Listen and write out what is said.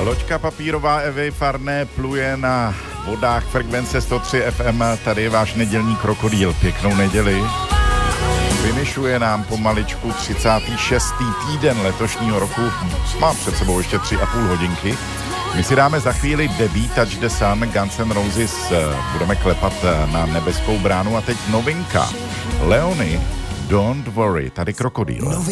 Loďka papírová Evy Farné pluje na vodách frekvence 103 FM. Tady je váš nedělní krokodýl. Pěknou neděli. Vymišuje nám pomaličku 36. týden letošního roku. Má před sebou ještě 3,5 hodinky. My si dáme za chvíli debut Touch the Sun, Guns N' Roses. Budeme klepat na nebeskou bránu a teď novinka. Leony, Don't Worry. Tady krokodýl.